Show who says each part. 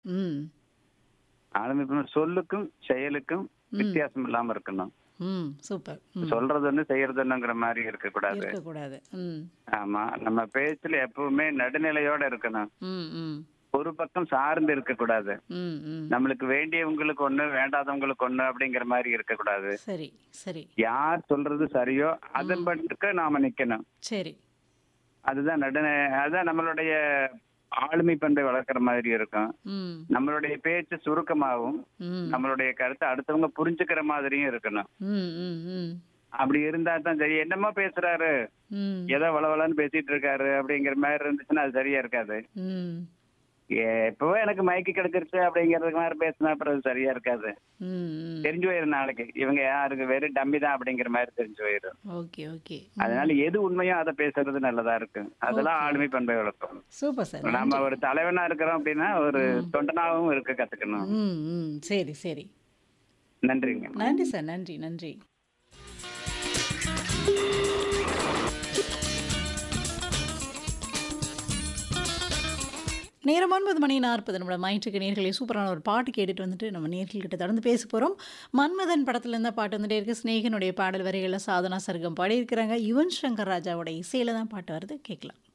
Speaker 1: ம்.
Speaker 2: ஆளுமை பண்பு சொல்லுக்கும், செயலுக்கும்
Speaker 1: ம்.
Speaker 2: வித்தியாசம் இல்லாம இருக்கணும்.
Speaker 1: ம். சூப்பர். ம்.
Speaker 2: சொல்றது ஒண்ணு, செய்யறது ஒண்ணுங்கிற மாரி இருக்கக்கூடாது.
Speaker 1: இருக்கக்கூடாது. ம்.
Speaker 2: ஆமா. நம்ம பேச்சுல எப்பவுமே நடுநிலையோட இருக்கணும்.
Speaker 1: ம். ம்.
Speaker 2: ஒரு பக்கம் சார்ந்து இருக்கக்கூடாது.
Speaker 1: ம். ம்.
Speaker 2: நம்மளுக்கு வேண்டியவங்களுக்கு ஒண்ணு, வேண்டாதவங்களுக்கு ஒண்ணு அப்படிங்கிற மாரி இருக்கக்கூடாது.
Speaker 1: சரி, சரி.
Speaker 2: யார் சொல்றது சரியோ, அதன்
Speaker 1: ம்.
Speaker 2: பாட்டுக்கு நாம நிக்கணும்.
Speaker 1: சரி.
Speaker 2: அதுதான் அதுதான் நம்மளுடைய ஆளுமை பண்பை வளர்க்கிற மாதிரி இருக்கும்.
Speaker 1: ம்.
Speaker 2: நம்மளுடைய பேச்சு சுருக்கமாவும்,
Speaker 1: ம்.
Speaker 2: நம்மளுடைய கருத்தை அடுத்தவங்க புரிஞ்சுக்கிற மாதிரியும் இருக்கணும்.
Speaker 1: ம். ம். ம்.
Speaker 2: அப்படி இருந்தா தான் சரி. என்னமோ பேசுறாரு,
Speaker 1: ம்.
Speaker 2: ஏதோ வளவளன்னு பேசிட்டு இருக்காரு அப்படிங்கிற மாதிரி இருந்துச்சுன்னா அது சரியா இருக்காது.
Speaker 1: ம்.
Speaker 2: எப்பவோ எனக்கு மயக்கி கிடைச்சிருச்சு அப்படிங்கிறது மாதிரி பேசினா அப்புறம் அது சரியா இருக்காது.
Speaker 1: ம். ம்.
Speaker 2: தெரிஞ்சு போயிரும் நாளைக்கு. இவங்க யாருக்கு வெறும் டம்மி தான் அப்படிங்கிற மாதிரி தெரிஞ்சு போயிரும்.
Speaker 1: Okay, okay. ம்.
Speaker 2: அதனால எது உண்மையோ அதை பேசுறது நல்லதா இருக்கும். அதெல்லாம்
Speaker 1: ஓகே.
Speaker 2: ஆளுமை பண்பை வளர்க்கும்.
Speaker 1: Super sir.
Speaker 2: நாம
Speaker 1: நன்றி.
Speaker 2: ஒரு தலைவனா இருக்கிறோம் அப்படின்னா ஒரு
Speaker 1: ம்.
Speaker 2: தொண்டனாவும் இருக்க கத்துக்கணும்.
Speaker 1: ம். ம். சரி, சரி.
Speaker 2: நன்றிங்க.
Speaker 1: நன்றி சார். நன்றி, நன்றி. நேரம் 9:40 ஞாயிற்றுக்கு நேயர்களே சூப்பரான ஒரு பாட்டு கேட்டுட்டு வந்துட்டு நம்ம நேயர்கள்கிட்ட தொடர்ந்து பேச போறோம். மன்மதன் படத்துல இருந்த பாட்டு வந்துட்டே இருக்கு. சிநேகனுடைய பாடல் வரிகள்ல சாதனா சர்கம் பாடியிருக்கிறாங்க. யுவன் சங்கர் ராஜாவோட இசையில தான் பாட்டு வருது. கேட்கலாம்.